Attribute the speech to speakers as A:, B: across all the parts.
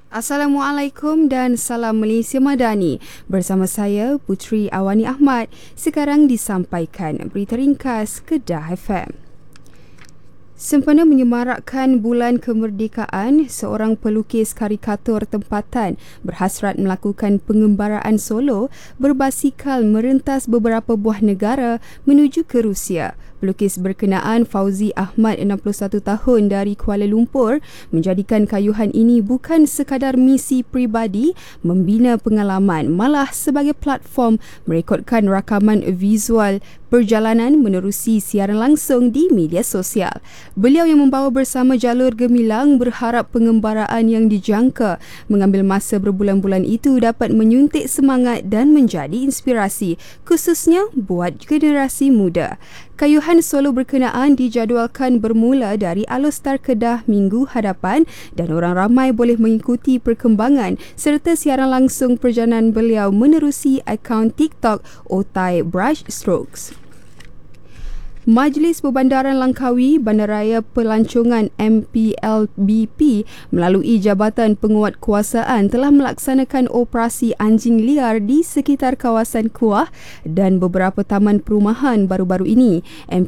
A: Assalamualaikum dan salam Malaysia Madani. Bersama saya Puteri Awani Ahmad. Sekarang disampaikan berita ringkas Kedah FM. Sempena menyemarakkan Bulan Kemerdekaan, seorang pelukis karikatur tempatan berhasrat melakukan pengembaraan solo berbasikal merentas beberapa buah negara menuju ke Rusia. Pelukis berkenaan Fauzi Ahmad, 61 tahun dari Kuala Lumpur, menjadikan kayuhan ini bukan sekadar misi peribadi membina pengalaman, malah sebagai platform merekodkan rakaman visual perjalanan menerusi siaran langsung di media sosial. Beliau yang membawa bersama jalur gemilang berharap pengembaraan yang dijangka mengambil masa berbulan-bulan itu dapat menyuntik semangat dan menjadi inspirasi, khususnya buat generasi muda. Kayuhan solo berkenaan dijadualkan bermula dari Alostar Kedah minggu hadapan dan orang ramai boleh mengikuti perkembangan serta siaran langsung perjalanan beliau menerusi akaun TikTok Otai Brush Strokes. Majlis Perbandaran Langkawi Bandaraya Pelancongan MPLBP melalui Jabatan Penguatkuasaan telah melaksanakan operasi anjing liar di sekitar kawasan Kuah dan beberapa taman perumahan baru-baru ini.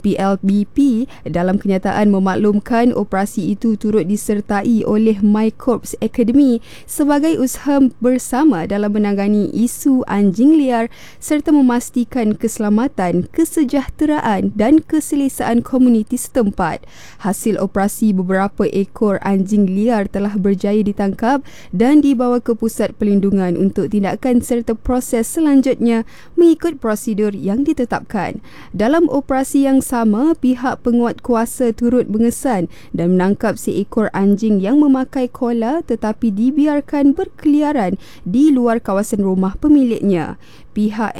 A: MPLBP dalam kenyataan memaklumkan operasi itu turut disertai oleh My Corps Academy sebagai usaha bersama dalam menangani isu anjing liar serta memastikan keselamatan, kesejahteraan dan keselesaan komuniti setempat. Hasil operasi beberapa ekor anjing liar telah berjaya ditangkap dan dibawa ke pusat pelindungan untuk tindakan serta proses selanjutnya mengikut prosedur yang ditetapkan. Dalam operasi yang sama, pihak penguatkuasa turut mengesan dan menangkap seekor anjing yang memakai kola tetapi dibiarkan berkeliaran di luar kawasan rumah pemiliknya. Pihak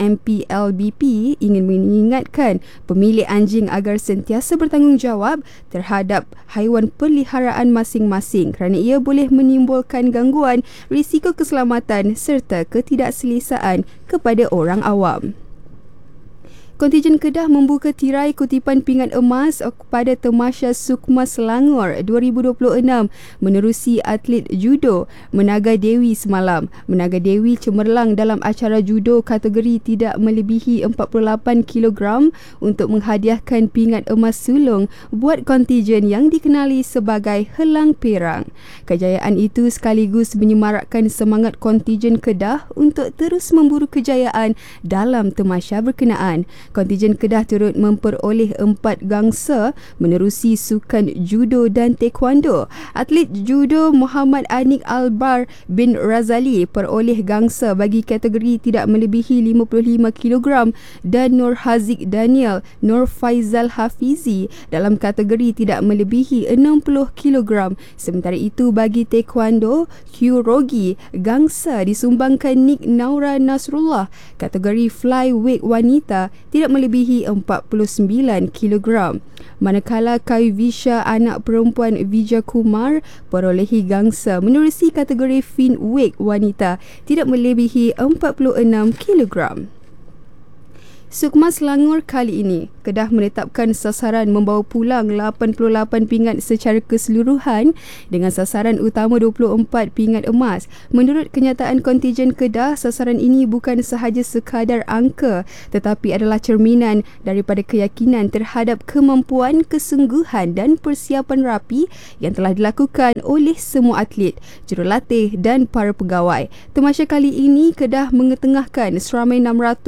A: MPLBP ingin mengingatkan pemilik anjing agar sentiasa bertanggungjawab terhadap haiwan peliharaan masing-masing kerana ia boleh menimbulkan gangguan, risiko keselamatan serta ketidakselesaan kepada orang awam. Kontijen Kedah membuka tirai kutipan pingat emas pada Tamasya Sukma Selangor 2026 menerusi atlet judo Menaga Dewi semalam. Menaga Dewi cemerlang dalam acara judo kategori tidak melebihi 48 kg untuk menghadiahkan pingat emas sulung buat kontijen yang dikenali sebagai Helang Perang. Kejayaan itu sekaligus menyemarakkan semangat kontijen Kedah untuk terus memburu kejayaan dalam tamasya berkenaan. Kontijen Kedah turut memperoleh 4 gangsa menerusi sukan judo dan taekwondo. Atlet judo Muhammad Anik Albar bin Razali peroleh gangsa bagi kategori tidak melebihi 55 kg dan Nur Haziq Daniel Nur Faizal Hafizi dalam kategori tidak melebihi 60 kg. Sementara itu bagi taekwondo, Kyurogi gangsa disumbangkan Nik Naura Nasrullah kategori flyweight wanita tidak melebihi 49 kg. Manakala Kaivisha anak perempuan Vijay Kumar perolehi gangsa menerusi kategori finweight wanita tidak melebihi 46 kg. Sukma Selangor kali ini, Kedah menetapkan sasaran membawa pulang 88 pingat secara keseluruhan dengan sasaran utama 24 pingat emas. Menurut kenyataan kontijen Kedah, sasaran ini bukan sahaja sekadar angka tetapi adalah cerminan daripada keyakinan terhadap kemampuan, kesungguhan dan persiapan rapi yang telah dilakukan oleh semua atlet, jurulatih dan para pegawai. Tamasya kali ini, Kedah mengetengahkan seramai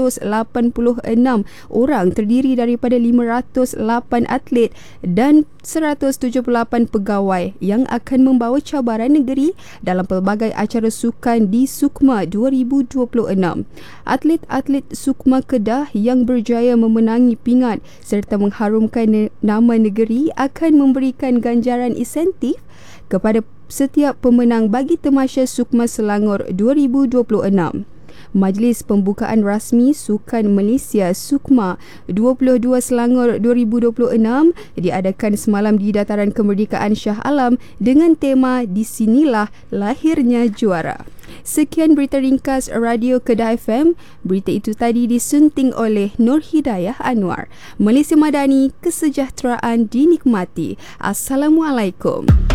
A: 686 orang terdiri daripada 508 atlet dan 178 pegawai yang akan membawa cabaran negeri dalam pelbagai acara sukan di Sukma 2026. Atlet-atlet Sukma Kedah yang berjaya memenangi pingat serta mengharumkan nama negeri akan memberikan ganjaran insentif kepada setiap pemenang bagi Tamasya Sukma Selangor 2026. Majlis Pembukaan Rasmi Sukan Malaysia Sukma 22 Selangor 2026 diadakan semalam di Dataran Kemerdekaan Shah Alam dengan tema Disinilah Lahirnya Juara. Sekian berita ringkas Radio Kedah FM. Berita itu tadi disunting oleh Nur Hidayah Anwar. Malaysia Madani, kesejahteraan dinikmati. Assalamualaikum.